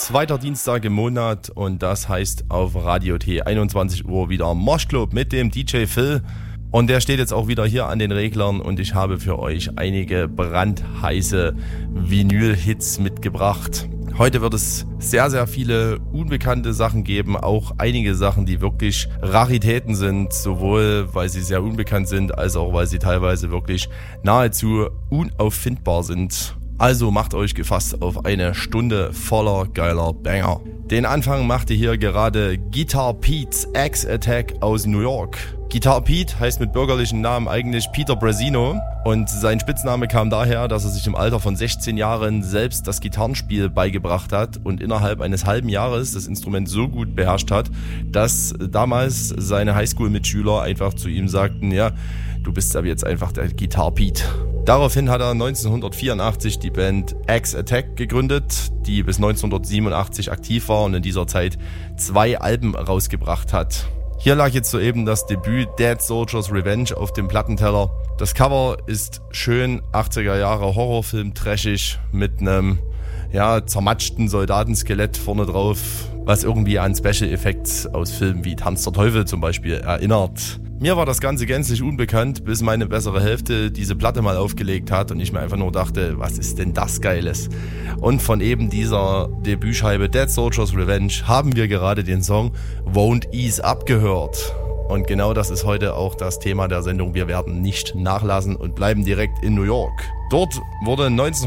Zweiter Dienstag im Monat und das heißt auf Radio T 21 Uhr wieder Moshclub mit dem DJ Phil. Und der steht jetzt auch wieder hier an den Reglern und ich habe für euch einige brandheiße Vinyl-Hits mitgebracht. Heute wird es sehr, sehr viele unbekannte Sachen geben, auch einige Sachen, die wirklich Raritäten sind, sowohl weil sie sehr unbekannt sind, als auch weil sie teilweise wirklich nahezu unauffindbar sind. Also macht euch gefasst auf eine Stunde voller geiler Banger. Den Anfang machte hier gerade Guitar Pete's X-Attack aus New York. Guitar Pete heißt mit bürgerlichen Namen eigentlich Peter Brasino und sein Spitzname kam daher, dass er sich im Alter von 16 Jahren selbst das Gitarrenspiel beigebracht hat und innerhalb eines halben Jahres das Instrument so gut beherrscht hat, dass damals seine Highschool-Mitschüler einfach zu ihm sagten, ja, du bist aber jetzt einfach der Guitar Pete. Daraufhin hat er 1984 die Band X-Attack gegründet, die bis 1987 aktiv war und in dieser Zeit 2 Alben rausgebracht hat. Hier lag jetzt soeben das Debüt Dead Soldier's Revenge auf dem Plattenteller. Das Cover ist schön 80er Jahre Horrorfilm trashig mit einem zermatschten Soldatenskelett vorne drauf, was irgendwie an Special Effects aus Filmen wie Tanz der Teufel zum Beispiel erinnert. Mir war das Ganze gänzlich unbekannt, bis meine bessere Hälfte diese Platte mal aufgelegt hat und ich mir einfach nur dachte, was ist denn das Geiles? Und von eben dieser Debütscheibe Dead Soldier's Revenge haben wir gerade den Song Won't Ease Up gehört. Und genau das ist heute auch das Thema der Sendung. Wir werden nicht nachlassen und bleiben direkt in New York. Dort wurde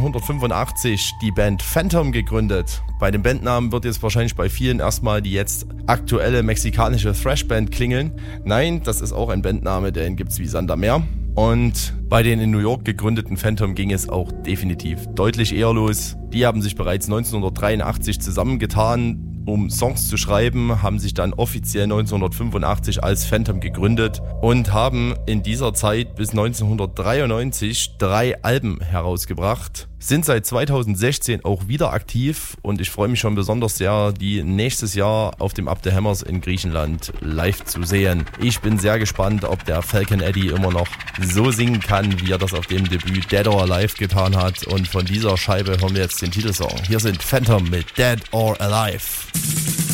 1985 die Band Phantom gegründet. Bei dem Bandnamen wird jetzt wahrscheinlich bei vielen erstmal die jetzt aktuelle mexikanische Thrashband klingeln. Nein, das ist auch ein Bandname, den gibt's wie Sand am Meer. Und bei den in New York gegründeten Phantom ging es auch definitiv deutlich eher los. Die haben sich bereits 1983 zusammengetan, um Songs zu schreiben, haben sich dann offiziell 1985 als Phantom gegründet und haben in dieser Zeit bis 1993 3 Alben herausgebracht. Sind seit 2016 auch wieder aktiv und ich freue mich schon besonders sehr, die nächstes Jahr auf dem Up the Hammers in Griechenland live zu sehen. Ich bin sehr gespannt, ob der Falcon Eddie immer noch so singen kann, wie er das auf dem Debüt Dead or Alive getan hat. Und von dieser Scheibe hören wir jetzt den Titelsong. Hier sind Phantom mit Dead or Alive.